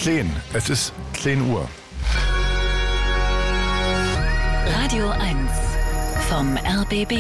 Kleen. Es ist 10 Uhr. Radio 1 vom RBB.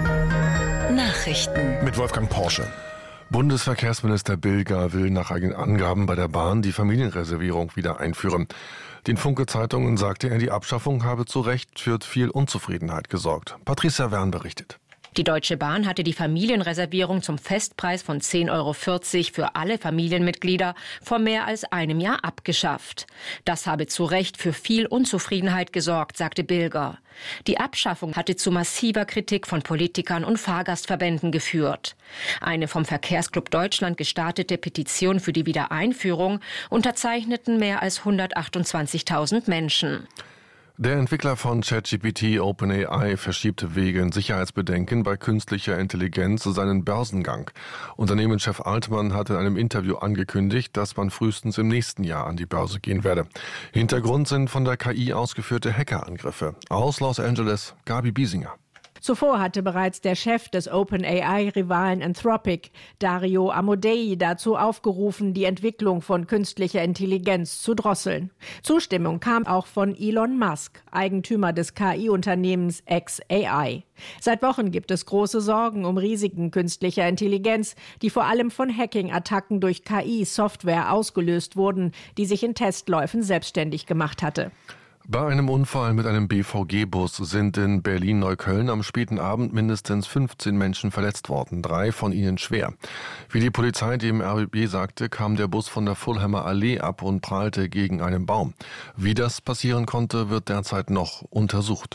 Nachrichten. Mit Wolfgang Porsche. Bundesverkehrsminister Bilger will nach eigenen Angaben bei der Bahn die Familienreservierung wieder einführen. Den Funke-Zeitungen sagte er, die Abschaffung habe zu Recht für viel Unzufriedenheit gesorgt. Patricia Wern berichtet. Die Deutsche Bahn hatte die Familienreservierung zum Festpreis von 10,40 € für alle Familienmitglieder vor mehr als einem Jahr abgeschafft. Das habe zu Recht für viel Unzufriedenheit gesorgt, sagte Bilger. Die Abschaffung hatte zu massiver Kritik von Politikern und Fahrgastverbänden geführt. Eine vom Verkehrsclub Deutschland gestartete Petition für die Wiedereinführung unterzeichneten mehr als 128.000 Menschen. Der Entwickler von ChatGPT, OpenAI, verschiebt wegen Sicherheitsbedenken bei künstlicher Intelligenz seinen Börsengang. Unternehmenschef Altmann hat in einem Interview angekündigt, dass man frühestens im nächsten Jahr an die Börse gehen werde. Hintergrund sind von der KI ausgeführte Hackerangriffe. Aus Los Angeles, Gabi Biesinger. Zuvor hatte bereits der Chef des OpenAI-Rivalen Anthropic, Dario Amodei, dazu aufgerufen, die Entwicklung von künstlicher Intelligenz zu drosseln. Zustimmung kam auch von Elon Musk, Eigentümer des KI-Unternehmens xAI. Seit Wochen gibt es große Sorgen um Risiken künstlicher Intelligenz, die vor allem von Hacking-Attacken durch KI-Software ausgelöst wurden, die sich in Testläufen selbstständig gemacht hatte. Bei einem Unfall mit einem BVG-Bus sind in Berlin-Neukölln am späten Abend mindestens 15 Menschen verletzt worden, 3 von ihnen schwer. Wie die Polizei dem RBB sagte, kam der Bus von der Fulheimer Allee ab und prallte gegen einen Baum. Wie das passieren konnte, wird derzeit noch untersucht.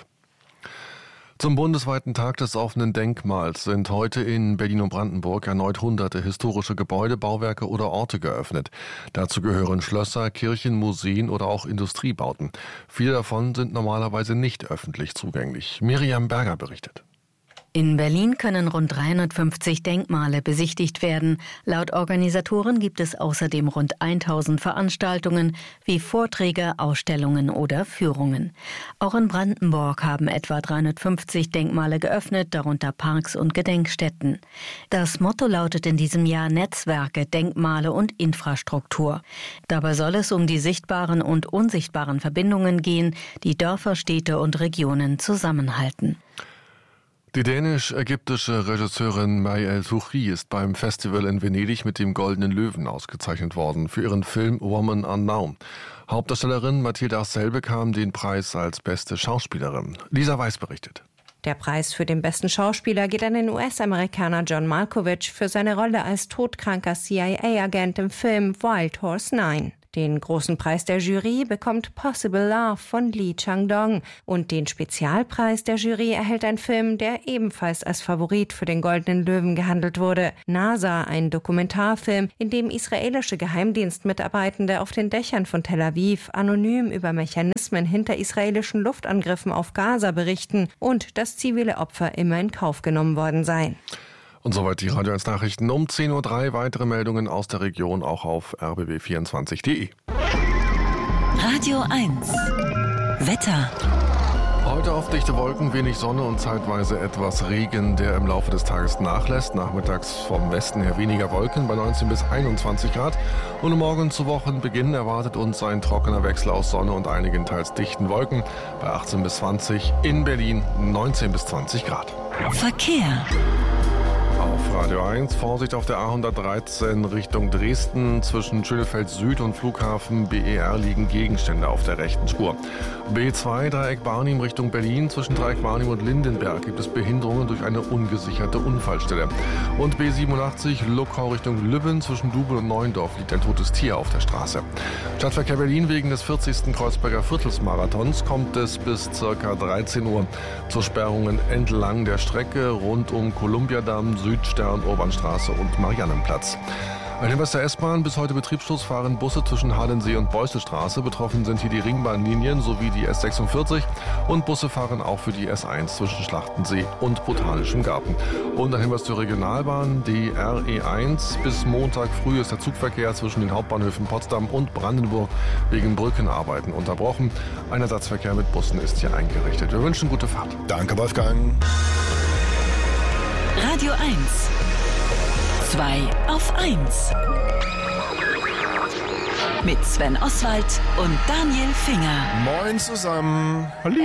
Zum bundesweiten Tag des offenen Denkmals sind heute in Berlin und Brandenburg erneut hunderte historische Gebäude, Bauwerke oder Orte geöffnet. Dazu gehören Schlösser, Kirchen, Museen oder auch Industriebauten. Viele davon sind normalerweise nicht öffentlich zugänglich. Miriam Berger berichtet. In Berlin können rund 350 Denkmale besichtigt werden. Laut Organisatoren gibt es außerdem rund 1000 Veranstaltungen wie Vorträge, Ausstellungen oder Führungen. Auch in Brandenburg haben etwa 350 Denkmale geöffnet, darunter Parks und Gedenkstätten. Das Motto lautet in diesem Jahr Netzwerke, Denkmale und Infrastruktur. Dabei soll es um die sichtbaren und unsichtbaren Verbindungen gehen, die Dörfer, Städte und Regionen zusammenhalten. Die dänisch-ägyptische Regisseurin May El-Souchi ist beim Festival in Venedig mit dem Goldenen Löwen ausgezeichnet worden für ihren Film Woman Unknown. Hauptdarstellerin Mathilde Arcel bekam den Preis als beste Schauspielerin. Lisa Weiß berichtet. Der Preis für den besten Schauspieler geht an den US-Amerikaner John Malkovich für seine Rolle als todkranker CIA-Agent im Film Wild Horse 9. Den großen Preis der Jury bekommt Possible Love von Lee Chang-dong und den Spezialpreis der Jury erhält ein Film, der ebenfalls als Favorit für den Goldenen Löwen gehandelt wurde. NASA, ein Dokumentarfilm, in dem israelische Geheimdienstmitarbeitende auf den Dächern von Tel Aviv anonym über Mechanismen hinter israelischen Luftangriffen auf Gaza berichten und dass zivile Opfer immer in Kauf genommen worden seien. Und soweit die Radio 1 Nachrichten um 10:03 Uhr. Weitere Meldungen aus der Region auch auf rbb24.de. Radio 1 Wetter. Heute oft dichte Wolken, wenig Sonne und zeitweise etwas Regen, der im Laufe des Tages nachlässt. Nachmittags vom Westen her weniger Wolken bei 19 bis 21 Grad. Und morgen zu Wochenbeginn erwartet uns ein trockener Wechsel aus Sonne und einigen teils dichten Wolken bei 18 bis 20, in Berlin 19 bis 20 Grad. Verkehr. Auf Radio 1, Vorsicht auf der A113 Richtung Dresden. Zwischen Schönefeld Süd und Flughafen BER liegen Gegenstände auf der rechten Spur. B2 Dreieck Barnim Richtung Berlin. Zwischen Dreieck Barnim und Lindenberg gibt es Behinderungen durch eine ungesicherte Unfallstelle. Und B87 Luckau Richtung Lübben. Zwischen Dubel und Neuendorf liegt ein totes Tier auf der Straße. Stadtverkehr Berlin wegen des 40. Kreuzberger Viertelsmarathons kommt es bis ca. 13 Uhr zu Sperrungen entlang der Strecke rund um Kolumbiadamm, Südstern, Obernstraße und Mariannenplatz. Ein Hinweis der S-Bahn: bis heute Betriebsschluss fahren Busse zwischen Halensee und Beusselstraße. Betroffen sind hier die Ringbahnlinien sowie die S46 und Busse fahren auch für die S1 zwischen Schlachtensee und Botanischem Garten. Und ein Hinweis zur Regionalbahn: die RE1. Bis Montag früh ist der Zugverkehr zwischen den Hauptbahnhöfen Potsdam und Brandenburg wegen Brückenarbeiten unterbrochen. Ein Ersatzverkehr mit Bussen ist hier eingerichtet. Wir wünschen gute Fahrt. Danke, Wolfgang. Radio 1 2 auf 1. mit Sven Oswald und Daniel Finger. Moin zusammen. Halli.